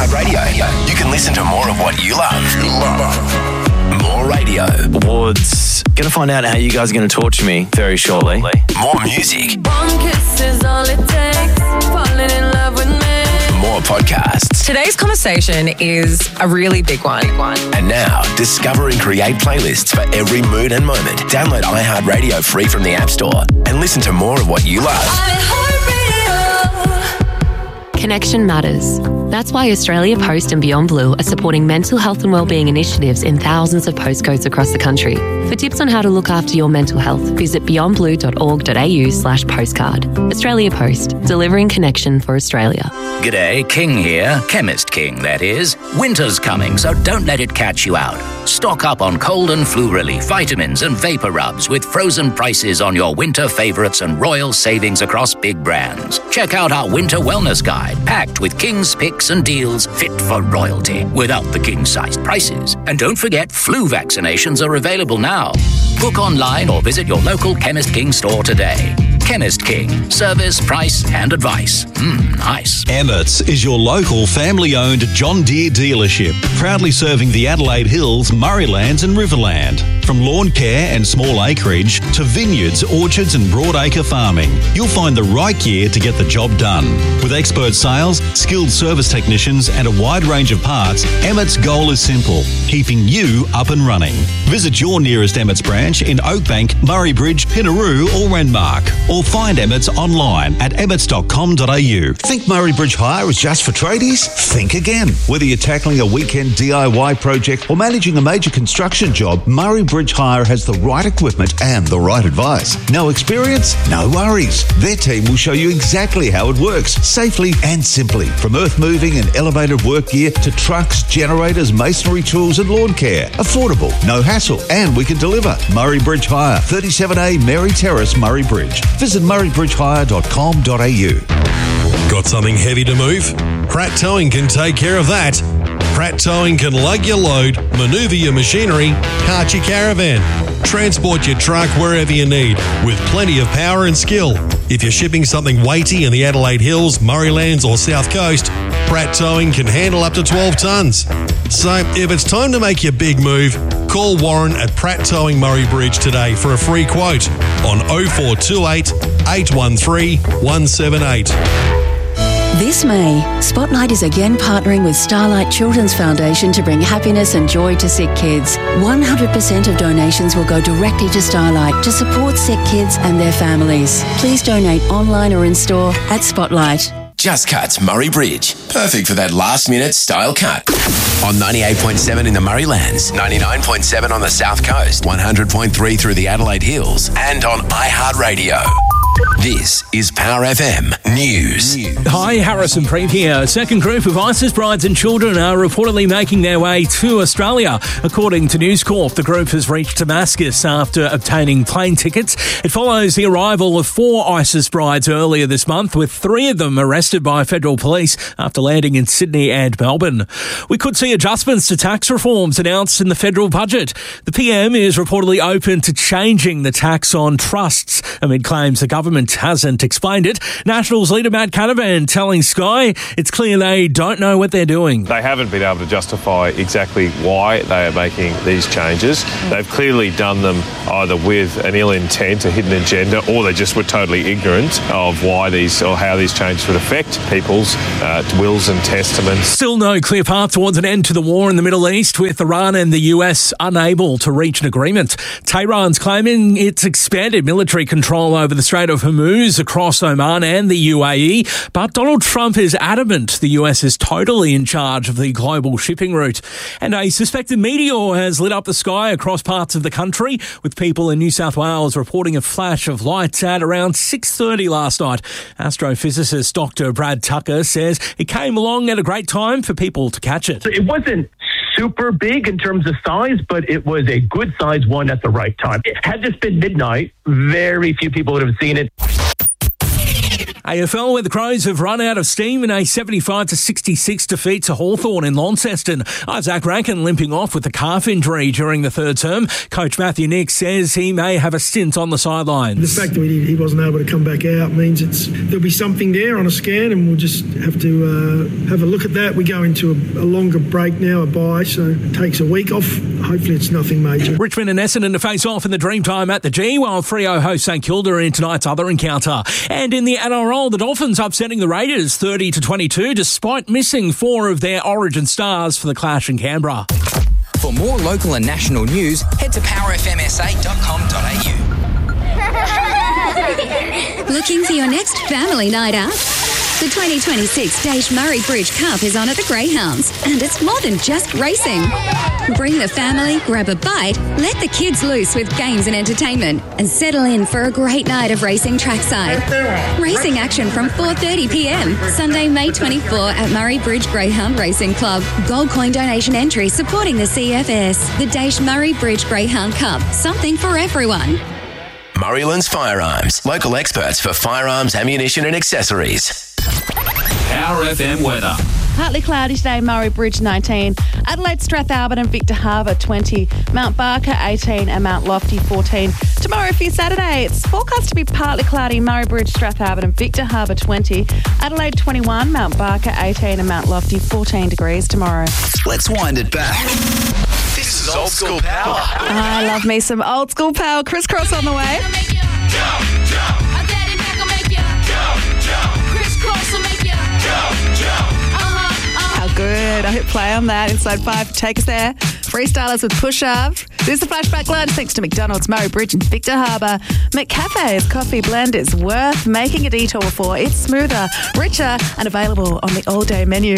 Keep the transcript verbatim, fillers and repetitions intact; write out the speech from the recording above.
iHeartRadio. You can listen to more of what you love. You love. More radio. Awards. Gonna find out how you guys are going to torture me very shortly. More music. One kiss is all it takes. Falling in love with me. More podcasts. Today's conversation is a really big one. And now, discover and create playlists for every mood and moment. Download iHeartRadio free from the App Store and listen to more of what you love. Connection matters. That's why Australia Post and Beyond Blue are supporting mental health and wellbeing initiatives in thousands of postcodes across the country. For tips on how to look after your mental health, visit beyondblue.org.au slash postcard. Australia Post, delivering connection for Australia. G'day, King here. Chemist King, that is. Winter's coming, so don't let it catch you out. Stock up on cold and flu relief, vitamins and vapor rubs with frozen prices on your winter favourites and royal savings across big brands. Check out our winter wellness guide, packed with King's picks and deals fit for royalty, without the king-sized prices. And don't forget, flu vaccinations are available now. Book online or visit your local Chemist King store today. Chemist King. Service, price and advice. Mmm, nice. Emmett's is your local family-owned John Deere dealership, proudly serving the Adelaide Hills, Murraylands and Riverland. From lawn care and small acreage to vineyards, orchards and broadacre farming, you'll find the right gear to get the job done. With expert sales, skilled service technicians and a wide range of parts, Emmett's goal is simple, keeping you up and running. Visit your nearest Emmett's branch in Oakbank, Murray Bridge, Pinaroo or Renmark, or find Emmett's online at emmets dot com dot a u. Think Murray Bridge Hire is just for tradies? Think again. Whether you're tackling a weekend D I Y project or managing a major construction job, Murray Bridge Hire has the right equipment and the right advice. No experience? No worries. Their team will show you exactly how it works, safely and simply. From earth moving and elevated work gear to trucks, generators, masonry tools and lawn care. Affordable, no hassle, and we can deliver. Murray Bridge Hire, thirty-seven A Mary Terrace, Murray Bridge. Visit murray bridge hire dot com dot a u. Got something heavy to move? Pratt Towing can take care of that. Pratt Towing can lug your load, manoeuvre your machinery, cart your caravan, transport your truck wherever you need, with plenty of power and skill. If you're shipping something weighty in the Adelaide Hills, Murraylands or South Coast, Pratt Towing can handle up to twelve tonnes. So if it's time to make your big move, call Warren at Pratt Towing Murray Bridge today for a free quote on oh four two eight, eight one three, one seven eight. This May, Spotlight is again partnering with Starlight Children's Foundation to bring happiness and joy to sick kids. one hundred percent of donations will go directly to Starlight to support sick kids and their families. Please donate online or in store at Spotlight. Just Cuts Murray Bridge. Perfect for that last-minute style cut. On ninety-eight point seven in the Murraylands, ninety-nine point seven on the South Coast, one hundred point three through the Adelaide Hills, and on iHeartRadio. This is Power F M News. Hi, Harrison Preet here. A second group of ISIS brides and children are reportedly making their way to Australia. According to News Corp, the group has reached Damascus after obtaining plane tickets. It follows the arrival of four ISIS brides earlier this month, with three of them arrested by federal police after landing in Sydney and Melbourne. We could see adjustments to tax reforms announced in the federal budget. The P M is reportedly open to changing the tax on trusts amid claims the government hasn't explained it. Nationals leader Matt Canavan telling Sky it's clear they don't know what they're doing. They haven't been able to justify exactly why they are making these changes. They've clearly done them either with an ill intent, a hidden agenda, or they just were totally ignorant of why these or how these changes would affect people's uh, wills and testaments. Still no clear path towards an end to the war in the Middle East, with Iran and the U S unable to reach an agreement. Tehran's claiming it's expanded military control over the Strait of Hormuz across Oman and the U A E, but Donald Trump is adamant the U S is totally in charge of the global shipping route. And a suspected meteor has lit up the sky across parts of the country, with people in New South Wales reporting a flash of light at around six thirty last night. Astrophysicist Doctor Brad Tucker says it came along at a great time for people to catch it. It wasn't super big in terms of size, but it was a good size one at the right time. Had this been midnight, very few people would have seen it. A F L, where the Crows have run out of steam in a seventy-five to sixty-six defeat to Hawthorn in Launceston. Isaac Racken limping off with a calf injury during the third term. Coach Matthew Nick says he may have a stint on the sidelines. The fact that he, he wasn't able to come back out means it's there'll be something there on a scan, and we'll just have to uh, have a look at that. We go into a, a longer break now, a bye, so it takes a week off. Hopefully it's nothing major. Richmond and Essendon to face off in the Dreamtime at the G, while Freo host St Kilda in tonight's other encounter. And in the N R L, the Dolphins upsetting the Raiders thirty to twenty-two despite missing four of their origin stars for the clash in Canberra. For more local and national news, head to power f m s a dot com dot a u. Looking for your next family night out? The twenty twenty-six Daish Murray Bridge Cup is on at the Greyhounds, and it's more than just racing. Bring the family, grab a bite, let the kids loose with games and entertainment, and settle in for a great night of racing trackside. Racing action from four thirty p m, Sunday, May twenty-fourth at Murray Bridge Greyhound Racing Club. Gold coin donation entry supporting the C F S. The Daish Murray Bridge Greyhound Cup. Something for everyone. Murraylands Firearms, local experts for firearms, ammunition and accessories. Power F M weather. Partly cloudy today, Murray Bridge nineteen, Adelaide, Strathalbyn and Victor Harbour twenty, Mount Barker eighteen and Mount Lofty fourteen. Tomorrow for your Saturday, it's forecast to be partly cloudy, Murray Bridge, Strathalbyn and Victor Harbour twenty, Adelaide twenty-one, Mount Barker eighteen and Mount Lofty fourteen degrees tomorrow. Let's wind it back. This is Old School Power. I love me some Old School Power. Crisscross on the way. How good. I hit play on that. Inside five. Take us there. Freestylers with Push Up. This is the Flashback Lunch thanks to McDonald's, Murray Bridge and Victor Harbour. McCafe's coffee blend is worth making a detour for. It's smoother, richer and available on the all-day menu.